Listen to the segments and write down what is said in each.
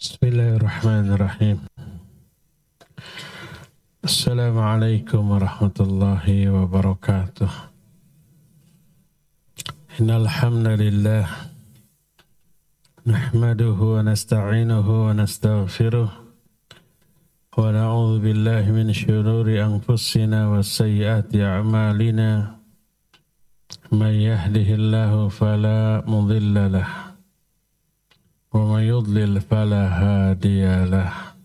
Bismillahirrahmanirrahim. Assalamualaikum warahmatullahi wabarakatuh. Innal hamdalillah nahmaduhu wa nasta'inuhu wa nastaghfiruh wa na'udzu billahi min shururi anfusina wa sayyiati a'malina. Man yahdihillahu fala mudilla lahu ومن يضلل فلا هادي له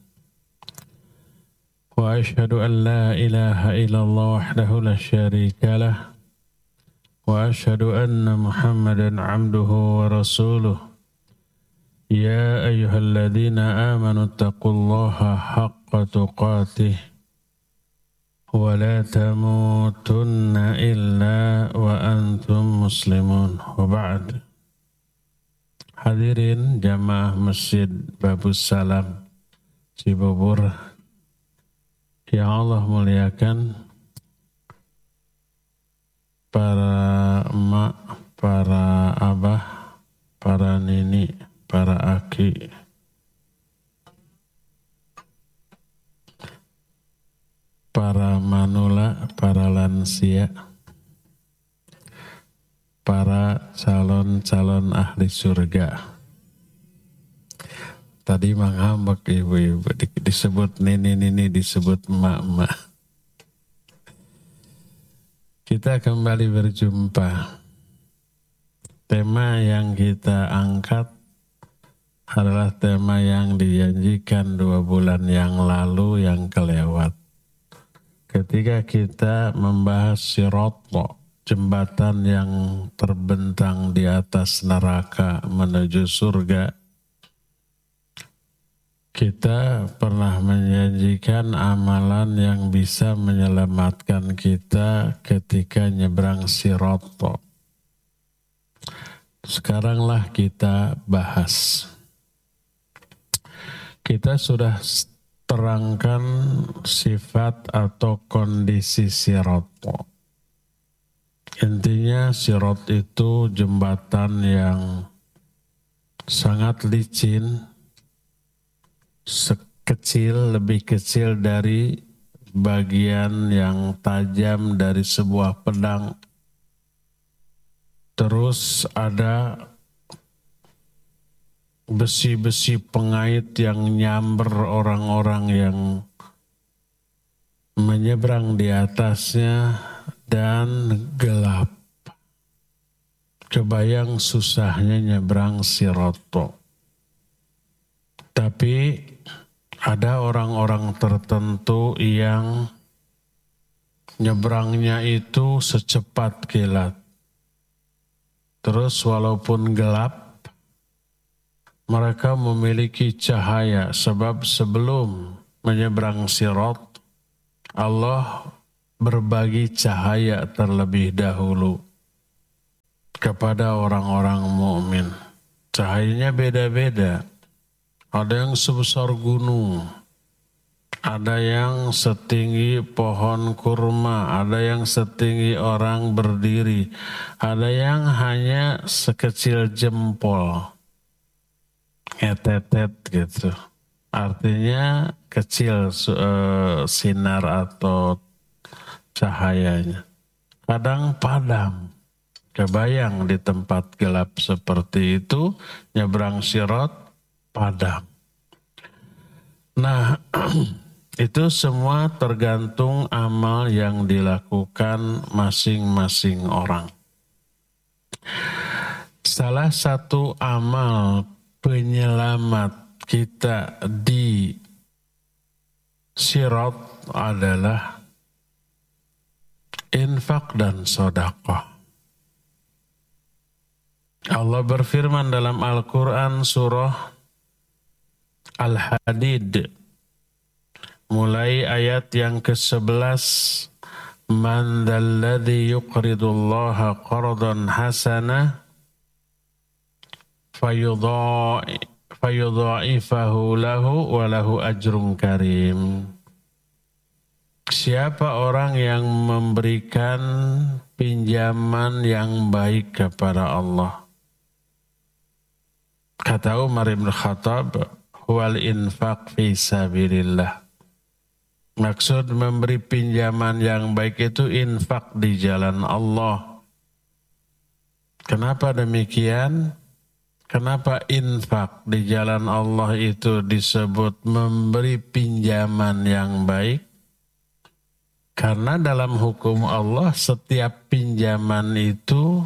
وأشهد أن لا إله إلا الله وحده لا شريك له وأشهد أن محمدا عبده ورسوله يا أيها الذين آمنوا اتقوا الله حق تقاته ولا تموتن إلا وأنتم مسلمون وبعد. Hadirin jamaah Masjid Babus Salam Cibubur yang Allah muliakan, para emak, para abah, para nini, para aki, para manula, para lansia, para calon-calon ahli surga. Tadi mangambek ibu-ibu, disebut nini-nini, disebut emak-emak. Kita kembali berjumpa. Tema yang kita angkat adalah tema yang dijanjikan 2 bulan yang lalu yang kelewat. Ketika kita membahas Sirat, jembatan yang terbentang di atas neraka menuju surga, kita pernah menjanjikan amalan yang bisa menyelamatkan kita ketika nyebrang Sirat. Sekaranglah kita bahas. Kita sudah terangkan sifat atau kondisi Sirat. Intinya Sirat itu jembatan yang sangat licin, lebih kecil dari bagian yang tajam dari sebuah pedang. Terus ada besi-besi pengait yang nyamber orang-orang yang menyeberang di atasnya, dan gelap. Kebayang susahnya nyebrang Sirat. Tapi ada orang-orang tertentu yang nyebrangnya itu secepat kilat. Terus walaupun gelap, mereka memiliki cahaya, sebab sebelum menyeberang Sirat, Allah berbagi cahaya terlebih dahulu kepada orang-orang mukmin. Cahayanya beda-beda. Ada yang sebesar gunung, ada yang setinggi pohon kurma, ada yang setinggi orang berdiri, ada yang hanya sekecil jempol, ngetetet gitu. Artinya kecil sinar atau cahayanya. Kadang padam. Kebayang di tempat gelap seperti itu, nyebrang Sirat, padam. Nah, itu semua tergantung amal yang dilakukan masing-masing orang. Salah satu amal penyelamat kita di Sirat adalah infak dan sedekah. Allah berfirman dalam Al-Quran surah Al-Hadid, mulai ayat yang ke-11, Man dzalladzi yuqridullaha qardan hasanah fayudha'ifahu lahu wa lahu ajrun karim. Siapa orang yang memberikan pinjaman yang baik kepada Allah? Kata Umar bin Khattab, huwal infaq fi sabilillah. Maksud memberi pinjaman yang baik itu infak di jalan Allah. Kenapa demikian? Kenapa infak di jalan Allah itu disebut memberi pinjaman yang baik? Karena dalam hukum Allah setiap pinjaman itu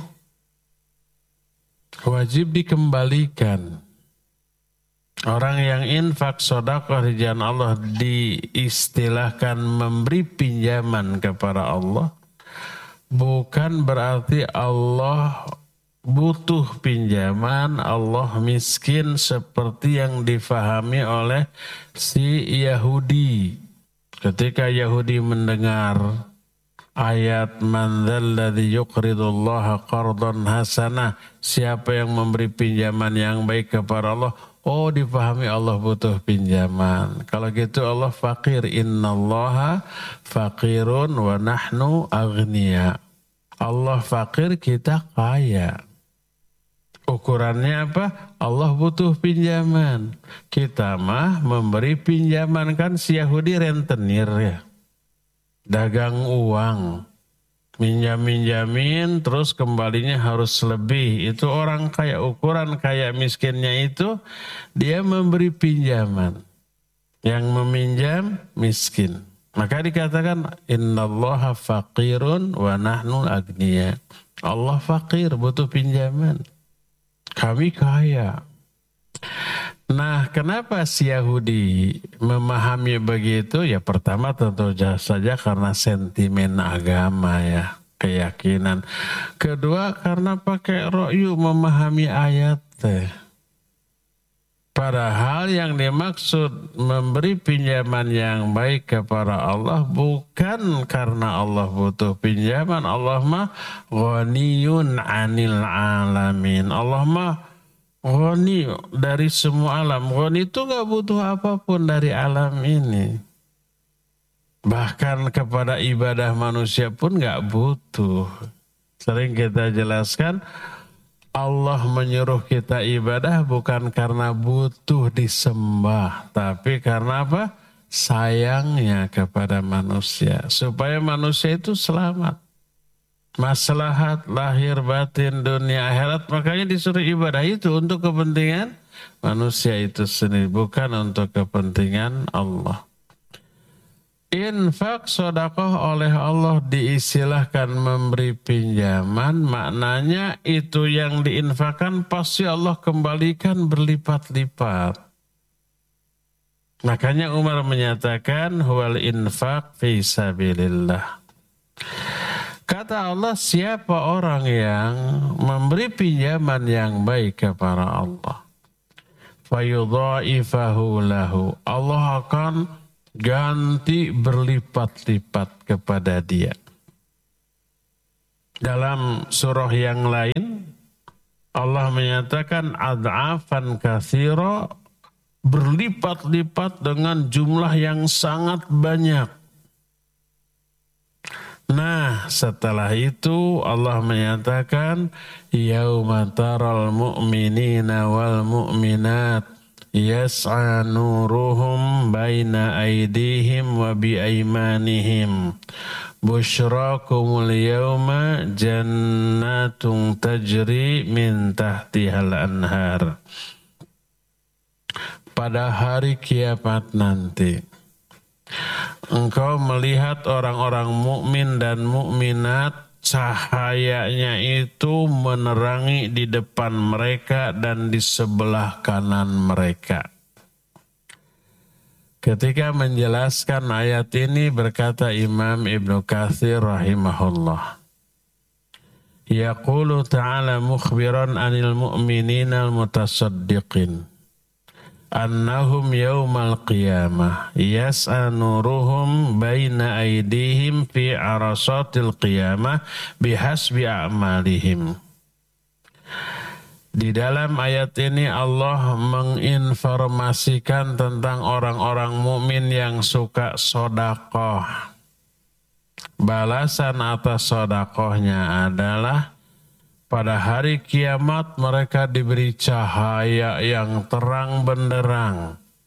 wajib dikembalikan. Orang yang infak sedekah di jalan Allah diistilahkan memberi pinjaman kepada Allah. Bukan berarti Allah butuh pinjaman, Allah miskin seperti yang difahami oleh si Yahudi. Ketika Yahudi mendengar ayat man dzalladzi yuqridullaha qardan hasanah, siapa yang memberi pinjaman yang baik kepada Allah, oh dipahami Allah butuh pinjaman. Kalau gitu Allah fakir, innallaha fakirun wa nahnu aghnia. Allah fakir, kita kaya. Ukurannya apa? Allah butuh pinjaman. Kita mah memberi pinjaman, kan si Yahudi rentenir ya. Dagang uang. Minjamin terus kembalinya harus lebih. Itu orang kaya, ukuran kaya miskinnya itu dia memberi pinjaman. Yang meminjam miskin. Maka dikatakan innallaha faqirun wa nahnu agniya. Allah fakir, butuh pinjaman. Kami kaya. Nah, kenapa si Yahudi memahami begitu? Ya pertama tentu saja karena sentimen agama ya, keyakinan. Kedua karena pakai ro'yu memahami ayat teh. Padahal yang dimaksud memberi pinjaman yang baik kepada Allah bukan karena Allah butuh pinjaman. Allah mah ghaniyun 'anil 'alamin. Allah mah ghani dari semua alam. Ghani itu gak butuh apapun dari alam ini. Bahkan kepada ibadah manusia pun gak butuh. Sering kita jelaskan, Allah menyuruh kita ibadah bukan karena butuh disembah, tapi karena apa? Sayangnya kepada manusia, supaya manusia itu selamat. Maslahat lahir batin dunia akhirat, makanya disuruh ibadah itu untuk kepentingan manusia itu sendiri, bukan untuk kepentingan Allah. Infak sedekah oleh Allah diistilahkan memberi pinjaman, maknanya itu yang diinfakkan pasti Allah kembalikan berlipat-lipat. Makanya Umar menyatakan huwal infaq fi sabilillah. Kata Allah, siapa orang yang memberi pinjaman yang baik kepada Allah, fayudha'ifahu lahu, Allah akan ganti berlipat-lipat kepada dia. Dalam surah yang lain Allah menyatakan ad'afan katsira, berlipat-lipat dengan jumlah yang sangat banyak. Nah, setelah itu Allah menyatakan yauma taral mu'minina wal mu'minat yas'a nuruhum baina aydihim wa bi aymanihim busyrakumul yawma jannatun tajri min tahtihal anhar. Pada hari kiamat nanti engkau melihat orang-orang mukmin dan mukminat, cahayanya itu menerangi di depan mereka dan di sebelah kanan mereka. Ketika menjelaskan ayat ini berkata Imam Ibnu Katsir rahimahullah, yaqulu ta'ala mukhbiran anil mu'minina al-mutasaddiqin annahum yawmal qiyamah yas'a nuruhum baina aydihim fi arasatil qiyamah bihasbi a'malihim. Di dalam ayat ini Allah menginformasikan tentang orang-orang mukmin yang suka sedekah. Balasan atas sedekahnya adalah pada hari kiamat mereka diberi cahaya yang terang benderang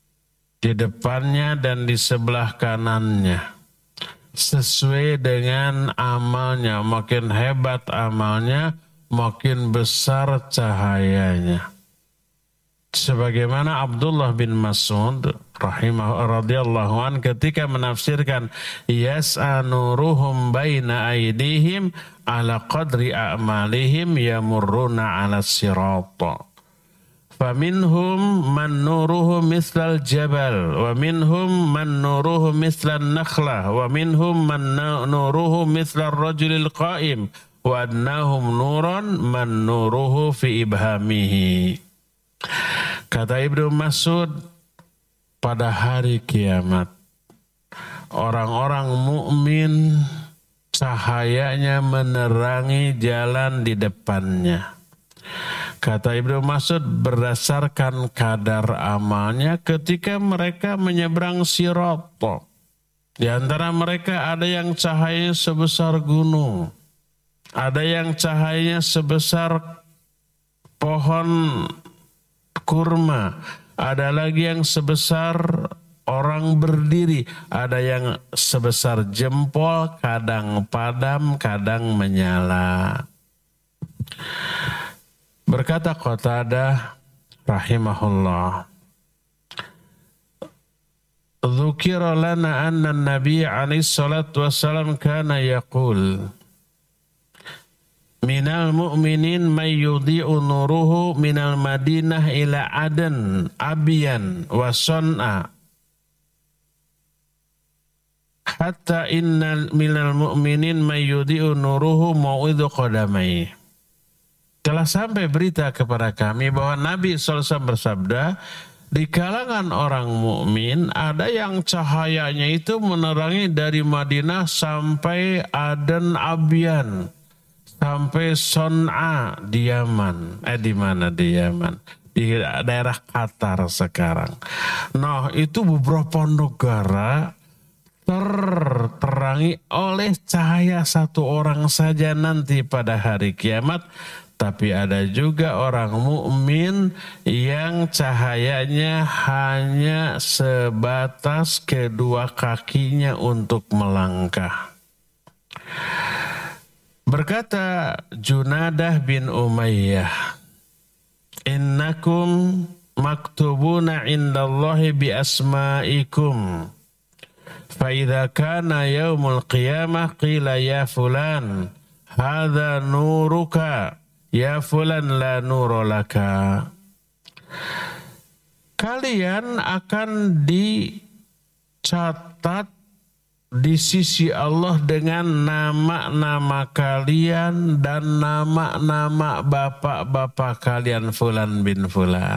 di depannya dan di sebelah kanannya, sesuai dengan amalnya. Makin hebat amalnya, makin besar cahayanya. Sebagaimana Abdullah bin Mas'ud radhiyallahu an ketika menafsirkan yas'a nuruhum baina aydihim ala qadri a'malihim yamurruna 'ala sirata. Faminhum man nuruhu mithlal jabal wa minhum man nuruhu mithlan nakhlah wa minhum man nuruhu mithlar rajulil qa'im wa annahum nuran man nuruhu fi ibhamihi. Kata Ibnu Mas'ud, pada hari kiamat orang-orang mukmin cahayanya menerangi jalan di depannya. Kata Ibnu Mas'ud, berdasarkan kadar amalnya ketika mereka menyeberang Sirat. Di antara mereka ada yang cahayanya sebesar gunung, ada yang cahayanya sebesar pohon kurma, ada lagi yang sebesar orang berdiri, ada yang sebesar jempol, kadang padam, kadang menyala. Berkata Qatadah rahimahullah, dzukira lana anna an-nabiy alaihi salatu wassalam kana yaqul minal mu'minin may yudhi'u nuruhu minal madinah ila adan abiyan wa son'a hatta innal minal mu'minin may yudhi'u nuruhu mau'idhu qadamai. Telah sampai berita kepada kami bahwa Nabi SAW bersabda, di kalangan orang mukmin ada yang cahayanya itu menerangi dari Madinah sampai Aden Abyan, sampai Son'a di Yaman. Di mana di Yaman? Di daerah Qatar sekarang. Nah, itu beberapa negara terterangi oleh cahaya satu orang saja nanti pada hari kiamat. Tapi ada juga orang mukmin yang cahayanya hanya sebatas kedua kakinya untuk melangkah. Berkata Junadah bin Umayyah, innakum maktubuna indallahi bi asma'ikum. Fa idza kana yaumul qiyamah qila ya fulan hadza nuruka ya fulan la nura laka. Kalian akan dicatat di sisi Allah dengan nama-nama kalian dan nama-nama bapak-bapak kalian fulan bin fulan.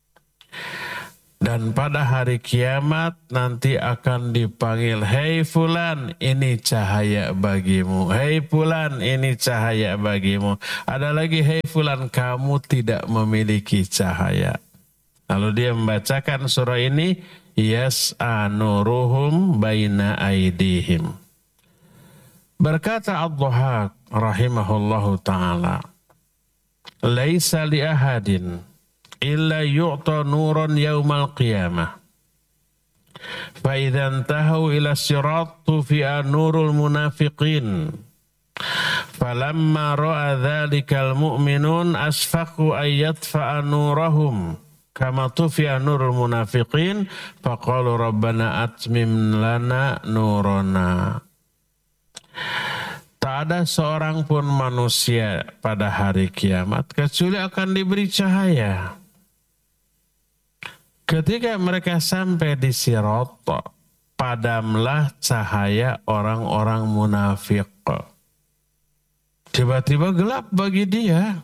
Dan pada hari kiamat nanti akan dipanggil, hei fulan, ini cahaya bagimu. Hei fulan, ini cahaya bagimu. Ada lagi, hei fulan, kamu tidak memiliki cahaya. Lalu dia membacakan surah ini, yas'a nuruhum baina aidihim. Berkata Ad-Dhahhak rahimahullahu ta'ala, laisa li ahadin illa yu'ta nuran yaumal qiyamah. Fa idza intahu ila sirat tufi'a nurul munafiqin. Falamma ra'a dhalikal mu'minun asfaqu ay yatfa'a nurahum kama tufi'a nurul munafiqin faqalu rabbana atmim lana nurana. Tak ada seorang pun manusia pada hari kiamat kecuali akan diberi cahaya. Ketika mereka sampai di Sirat, padamlah cahaya orang-orang munafik. Tiba-tiba gelap bagi dia.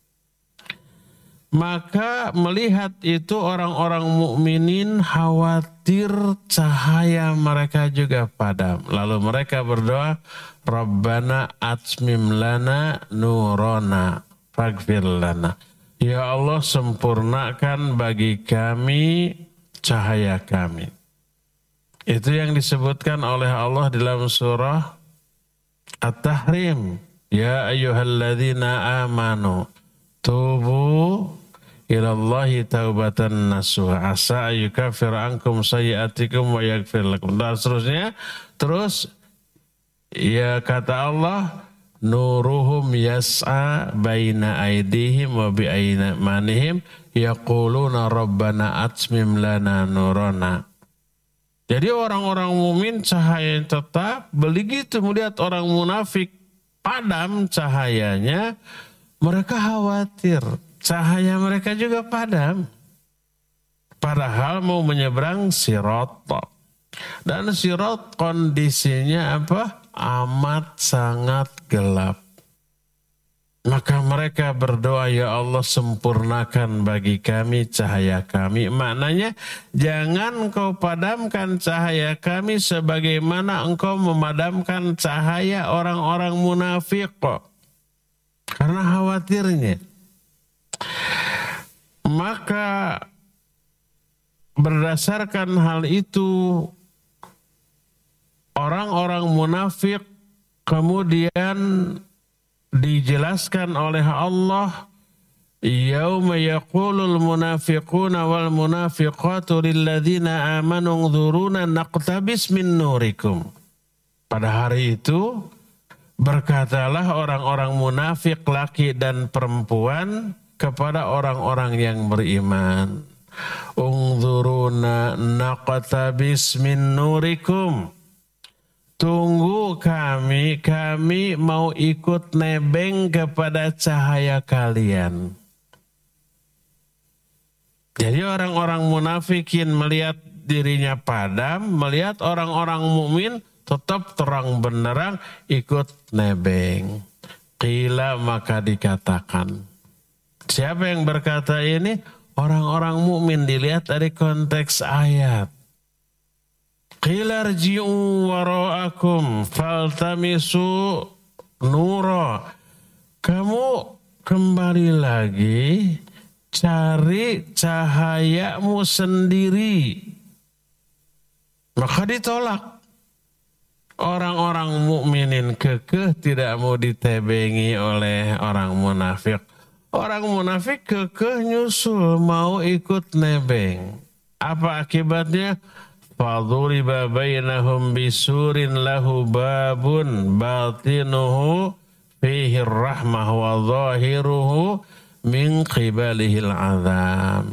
Maka melihat itu orang-orang mukminin khawatir cahaya mereka juga padam. Lalu mereka berdoa, Rabbana atmim lana nurana faghfir lana. Ya Allah, sempurnakan bagi kami cahaya kami. Itu yang disebutkan oleh Allah dalam surah At-Tahrim. Ya ayyuhalladzina amanu tubu ilallahi taubatan nasuha asa yukaffir ankum sayyi'atikum wa yaghfir lakum. Dan seterusnya. Terus ya kata Allah, nuruhum yas'a baina aydihim wa bi aymanihim yaquluna rabbana atmim lana nurana. Jadi orang-orang mukmin cahaya yang tetap, begitu melihat orang munafik padam cahayanya, mereka khawatir cahaya mereka juga padam. Padahal mau menyeberang sirat. Dan sirat kondisinya apa? Amat sangat gelap. Maka mereka berdoa, ya Allah sempurnakan bagi kami cahaya kami. Maknanya jangan engkau padamkan cahaya kami sebagaimana engkau memadamkan cahaya orang-orang munafik kok. Karena khawatirnya. Maka berdasarkan hal itu orang-orang munafik kemudian dijelaskan oleh Allah, yauma yaqulul munafiquna wal munafiqatu lilladzina amanu unzuruna naqtabis min nurikum. Pada hari itu berkatalah orang-orang munafik laki dan perempuan kepada orang-orang yang beriman, unzuruna naqtabis min nurikum. Tunggu kami mau ikut nebeng kepada cahaya kalian. Jadi orang-orang munafikin melihat dirinya padam, melihat orang-orang mukmin tetap terang benderang ikut nebeng. Qila maka dikatakan. Siapa yang berkata ini? Orang-orang mukmin, dilihat dari konteks ayat. Qila rji'u wara'akum faltamisu nura. Kamu kembali lagi cari cahayamu sendiri. Maka ditolak. Orang-orang mukminin kekeh tidak mau ditebengi oleh orang munafik. Orang munafik kekeh nyusul mau ikut nebeng. Apa akibatnya? Faduriba bainahum bisurin lahu babun batinuhu fihi rahmah wa zahiruhu min qibalihil azab.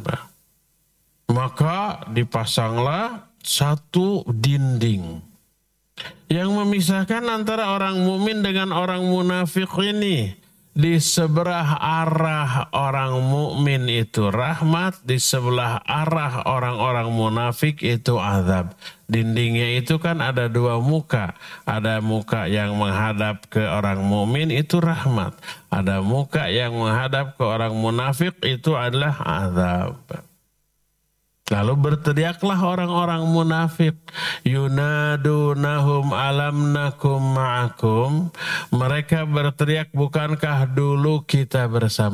Maka dipasanglah satu dinding yang memisahkan antara orang mukmin dengan orang munafik ini. Di sebelah arah orang mukmin itu rahmat, di sebelah arah orang-orang munafik itu azab. Dindingnya itu kan ada dua muka. Ada muka yang menghadap ke orang mukmin itu rahmat. Ada muka yang menghadap ke orang munafik itu adalah azab. Lalu berteriaklah orang-orang munafik, yunadunahum alam nakum ma'akum. Mereka berteriak, bukankah dulu kita bersama